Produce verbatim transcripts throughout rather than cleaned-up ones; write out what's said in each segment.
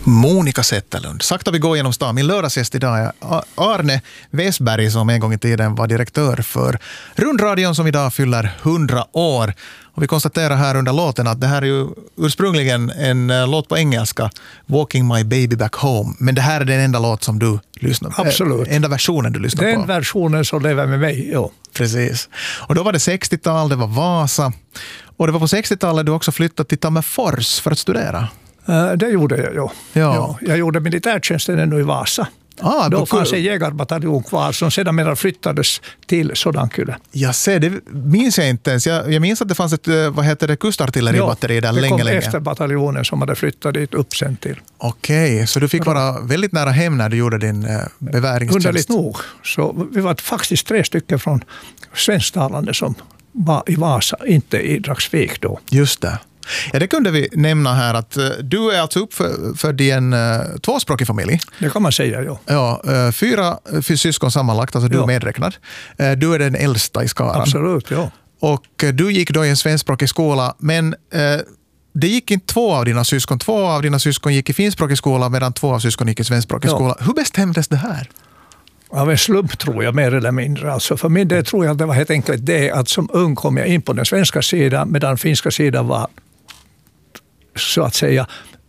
Monica Zetterlund. Sakta vi går genom stan. Min lördagsgäst idag är Arne Westberg som en gång i tiden var direktör för Rundradion som idag fyller hundra år. Och vi konstaterar här under låten att det här är ju ursprungligen en låt på engelska, Walking My Baby Back Home. Men det här är den enda låt som du lyssnar på. Absolut. Enda versionen du lyssnar den på. Den versionen som lever med mig, ja. Precis. Och då var det sextiotal, det var Vasa. Och det var på sextiotalet du också flyttade till Tammerfors för att studera. Uh, det gjorde jag, ja. Ja. ja. Jag gjorde militärtjänsten ännu i Vasa. Ah, då fanns en jägarbataljon kvar som sedan flyttades till Sodankylä. Jag ser, det minns jag inte ens. Jag, jag minns att det fanns ett, vad heter det, kustartilleribatteri ja, där länge, länge. Det kom efter bataljonen som hade flyttat dit uppsänd till. Okej, okay, så du fick vara väldigt nära hem när du gjorde din eh, beväringstjänst? Underligt nog. Så vi var faktiskt tre stycken från svensktalande som var i Vasa, inte i Dragsvik då. Just det. Ja, det kunde vi nämna här att uh, du är alltså upp för, för din uh, tvåspråkig familj. Det kan man säga, ja. Ja, uh, fyra fyra syskon sammanlagt, alltså du ja. är medräknad. Uh, du är den äldsta i skaran. Absolut, ja. Och uh, du gick då i en svenskspråkig skola, men uh, det gick inte två av dina syskon. Två av dina syskon gick i finskspråkig skola medan två av syskon gick i svenskspråkig ja. skola. Hur bestämdes det här? Av en slump tror jag, mer eller mindre. Alltså för min del tror jag att det var helt enkelt det att som ung kom jag in på den svenska sidan medan den finska sidan var så att säga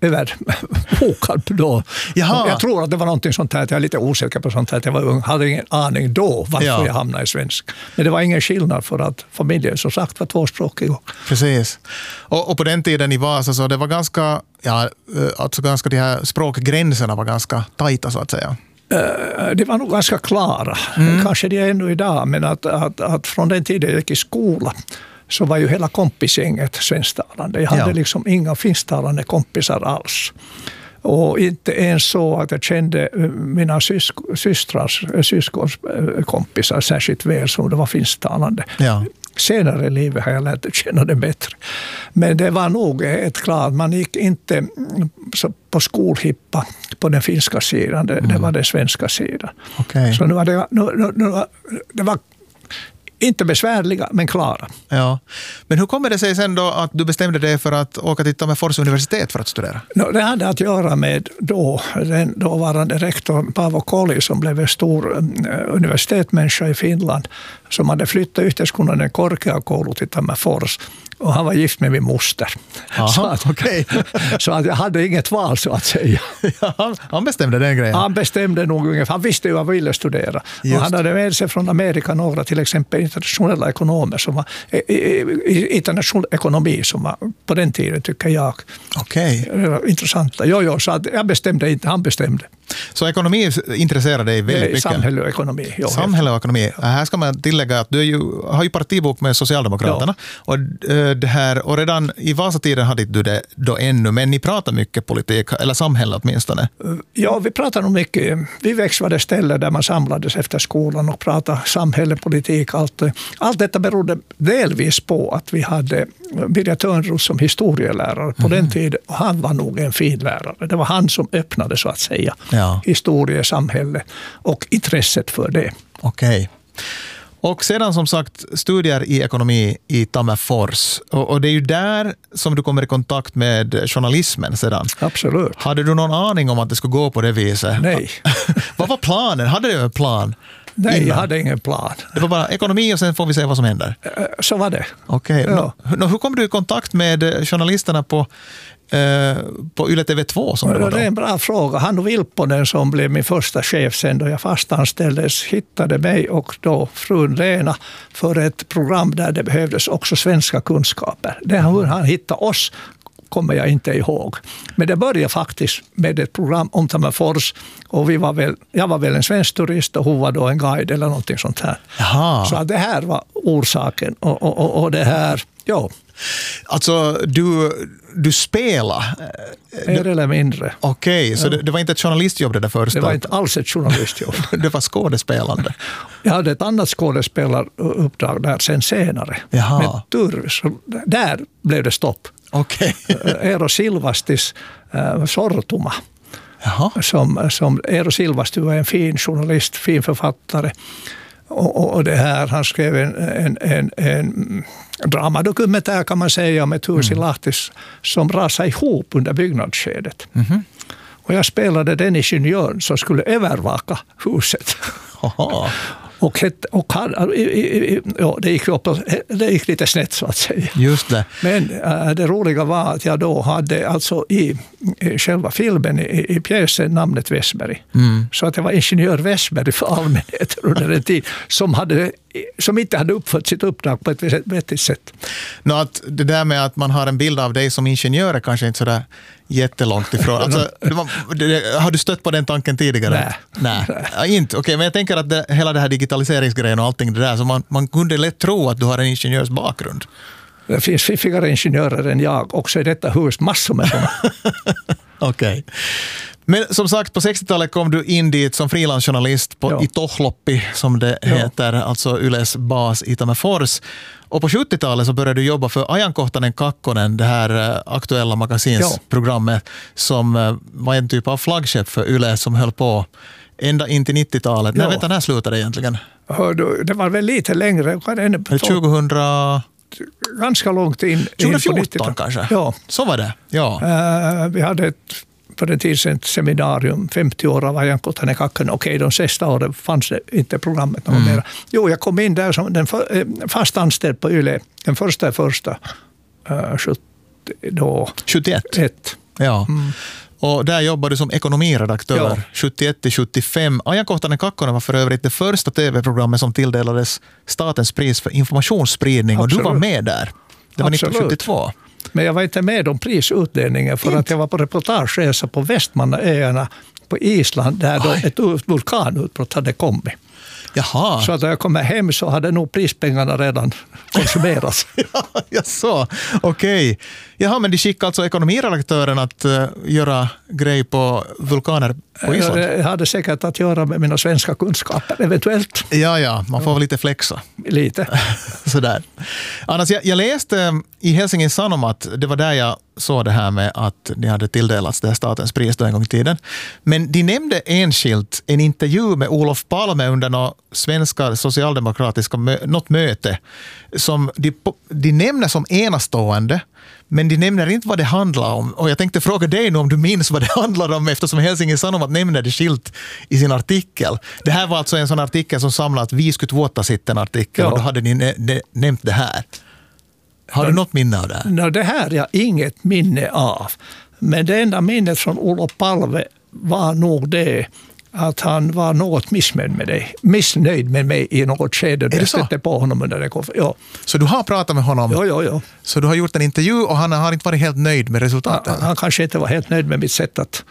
överbokad då. Jaha. Jag tror att det var någonting sånt här, jag är lite osäker på sånt här, att jag var ung, hade ingen aning då varför ja. jag hamnade i svensk. Men det var ingen skillnad för att familjen som sagt var tvåspråkig. Precis. Och, och på den tiden i Vasa så det var ganska, ja, alltså ganska de här språkgränserna var ganska tajta så att säga. Det var nog ganska klara. Mm. Kanske det är ännu idag, men att, att, att från den tiden jag gick i skola så var ju hela kompisgänget svensktalande. Jag hade ja. liksom inga finsktalande kompisar alls. Och inte ens så att jag kände mina sysk- systrars syskons kompisar särskilt väl som det var finsktalande. Ja. Senare i livet har jag lärt att känna det bättre. Men det var nog ett klart, man gick inte på skolhippa på den finska sidan, det, mm. det var den svenska sidan. Okay. Så nu var det, nu, nu, nu, det var inte besvärliga, men klara. Ja. Men hur kommer det sig sen då att du bestämde dig för att åka till Tammerfors universitet för att studera? No, det hade att göra med då, den dåvarande rektorn Paavo Kolli som blev en stor universitetsmänniska i Finland som hade flyttat yhteiskunnallinen korkeakoulu till Tammerfors. Och han var gift med min moster. Aha, så, att, okay. så att jag hade inget val så att säga. Ja, han, han bestämde den grejen. Han bestämde nog ungefär. Han visste ju vad han ville studera. Och han hade med sig från Amerika några till exempel internationella ekonomer som var internationell ekonomi som var på den tiden tycker jag. Okej. Okay. Intressanta. Jo, jo, så att jag bestämde inte, han bestämde. Så ekonomi intresserar dig väldigt mycket? Samhälle och ekonomi. Jo, samhälle och ekonomi. Här ska man tillägga att du är ju, har ju partibok med Socialdemokraterna. Ja. Och, det här, och redan i Vasatiden hade du det då ännu, men ni pratar mycket politik, eller samhälle åtminstone. Ja, vi pratar nog mycket. Vi växlade ställen där man samlades efter skolan och pratade samhälle, politik, allt. Allt detta berodde delvis på att vi hade Birger Törnros som historielärare på mm. den tiden. Och han var nog en fin lärare. Det var han som öppnade så att säga. Ja. Historie, samhälle och intresset för det. Okej. Okay. Och sedan som sagt studier i ekonomi i Tammerfors. Och, och det är ju där som du kommer i kontakt med journalismen sedan. Absolut. Hade du någon aning om att det skulle gå på det viset? Nej. Vad var planen? Hade du en plan? Nej, innan? Jag hade ingen plan. Det var bara ekonomi och sen får vi se vad som händer? Så var det. Okej. Okay. Ja. No, hur kom du i kontakt med journalisterna på på Yle T V två som det var då? Det är en bra fråga. Hannu Vilpponen som blev min första chef sen då jag fastanställdes hittade mig och då frun Lena för ett program där det behövdes också svenska kunskaper. Det hur han hittade oss kommer jag inte ihåg. Men det började faktiskt med ett program om Tammerfors och vi var väl, jag var väl en svensk turist och hon var då en guide eller någonting sånt här. Jaha. Så det här var orsaken och, och, och, och det här, ja. Alltså, du, du spelar? Mer eller mindre. Okej, okay, så ja. det, det var inte ett journalistjobb det där första? Det var inte alls ett journalistjobb. Det var skådespelande? Jag hade ett annat skådespelaruppdrag där sen senare. Jaha. Med Turv, så där blev det stopp. Okej. Okay. Eero Silvastis äh, Sortuma. Jaha. Som, som Eero Silvasti var en fin journalist, fin författare. Och, och, och det här, han skrev en, en, en, en dramadokumentär kan man säga om ett hus mm. i Lahtis som rasade ihop under byggnadsskedet. Mm-hmm. Och jag spelade den ingenjören som skulle övervaka huset. Aha. Och, het, och han, ja, det, gick upp, det gick lite snett så att säga. Just det. Men äh, det roliga var att jag då hade alltså i, i själva filmen, i, i pjäsen, namnet Westberg. Mm. Så att det var ingenjör Westberg för allmänheten under en tid som, hade, som inte hade uppfört sitt uppdrag på ett vettigt sätt. Nå, att det där med att man har en bild av dig som ingenjör är kanske inte så där jättelångt ifrån. Alltså, har du stött på den tanken tidigare? Nej. Nej. Ja, inte. Okej, men jag tänker att det, hela det här digitaliseringsgrejen och allting det där, så man, man kunde lätt tro att du har en ingenjörsbakgrund. Det finns fiffigare ingenjörer än jag också i detta hus, massor med sådana. Okej. Men som sagt, på sextiotalet kom du in dit som frilansjournalist på Ja. i Tohloppi, som det Ja. heter, alltså Yles bas i Tammerfors. Och på sjuttiotalet så började du jobba för Ajankohtainen Kakkonen, det här uh, aktuella magasinsprogrammet, som uh, var en typ av flaggskepp för Yle som höll på ända in till nittiotalet. Ja. När vet du, när slutade det egentligen? Hör du, det var väl lite längre. tjugohundra... Ganska långt in. tjugohundrafjorton kanske? Ja. Så var det, ja. Uh, vi hade ett, på den tiden ett seminarium, femtio år av Ajankohtainen Kakkonen. Okej, de sista åren fanns det inte programmet någon mm. mer. Jo, jag kom in där som den för, fast anställd på Yle, den första första uh, sjuttio, då, sjuttioett. Ett. Ja. Mm. Och där jobbade du som ekonomiredaktör Ja. sjuttioett till sjuttiofem. Ajankohtainen Kakkonen var för övrigt det första tv-programmet som tilldelades statens pris för informationsspridning. Absolut. Och du var med där. Det var Absolut. nittonhundrasjuttiotvå. Men jag var inte med om prisutdelningen för inte. att jag var på reportageresa på Västmannaöarna på Island där då ett vulkanutbrott hade kommit. Jaha. Så att när jag kom hem så hade nog prispengarna redan konsumerats. ja, jag så. Okej. Jaha, men de skickade alltså ekonomiredaktören att uh, göra grej på vulkaner på Island? Jag hade säkert att göra med mina svenska kunskaper, eventuellt. Ja, ja. Man får väl lite flexa. Lite. Sådär. Annars, jag, jag läste i Helsingin Sanomat, det var där jag såg det här med att ni hade tilldelats det här statens pris då en gång i tiden. Men de nämnde enskilt en intervju med Olof Palme under något svenska socialdemokratiska mö- något möte som de, de nämner som enastående, men de nämner inte vad det handlar om. Och jag tänkte fråga dig nu om du minns vad det handlar om, eftersom Helsingin Sanomat nämner det skilt i sin artikel. Det här var alltså en sån artikel som samlade att vi skulle tvåta sitt en artikel, ja. Och då hade ni ne- ne- nämnt det här. Har du något minne av det här? No, det här har jag inget minne av. Men det enda minnet från Olof Palme var nog det att han var något missnöjd med dig. Missnöjd med mig i något skede. Är det så? Jag på honom under det. Ja. Så du har pratat med honom? Ja, ja, ja. Så du har gjort en intervju och han har inte varit helt nöjd med resultatet? Han, han kanske inte var helt nöjd med mitt sätt att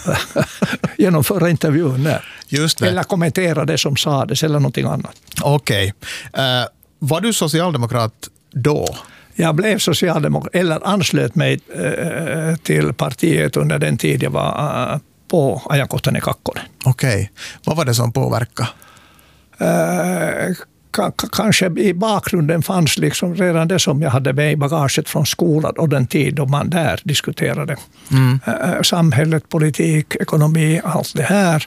genomföra intervjun. Nej. Just det. Eller kommentera det som sades eller någonting annat. Okej. Okay. Uh, var du socialdemokrat då? Jag blev socialdemokrat, eller anslöt mig uh, till partiet under den tid jag var uh, på Ajankohtainen Kakkonen. Okej. Okay. Vad var det som påverkade? Uh, k- k- kanske i bakgrunden fanns liksom redan det som jag hade med i bagaget från skolan och den tid då man där diskuterade mm. uh, samhället, politik, ekonomi, allt det här.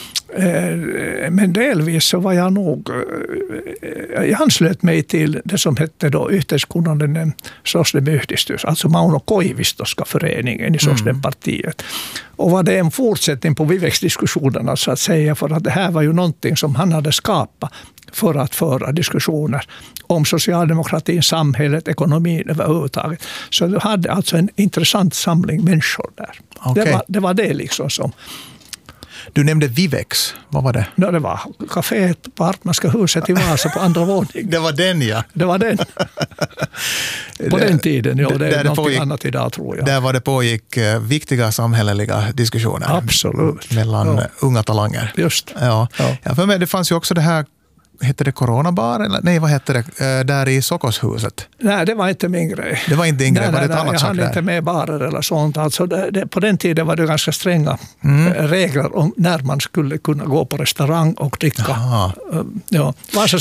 Men delvis så var jag nog, jag anslöt mig till det som hette då yhteiskunnallinen sosiaaliyhdistys, alltså Mauno Koivistoska föreningen i Sosiaalipartiet. Och var det en fortsättning på Vivex-diskussionerna så att säga, för att det här var ju någonting som han hade skapat för att föra diskussioner om socialdemokratin, samhället, ekonomin överhuvudtaget. Så du hade alltså en intressant samling människor där. Okay. Det, var, det var det liksom som... Du nämnde Vivex. Vad var det? No, det var kaféet på Hartmanska huset i Vasa på andra våningen. Det var den, ja. Det var den. På den tiden, ja. Det är där något pågick, annat idag, tror jag. Där var det pågick viktiga samhälleliga diskussioner. Absolut. Mellan ja. unga talanger. Just. Ja. Ja. Ja, för mig, det fanns ju också det här, hette det coronabar? Eller? Nej, vad hette det? Där i Sokoshuset. Nej, det var inte min grej. Det var inte din grej, nej, var det nej, ett annat jag sak hade där? inte med barer eller sånt. Alltså det, det, på den tiden var det ganska stränga mm. regler om när man skulle kunna gå på restaurang och dricka. Ja. Vasa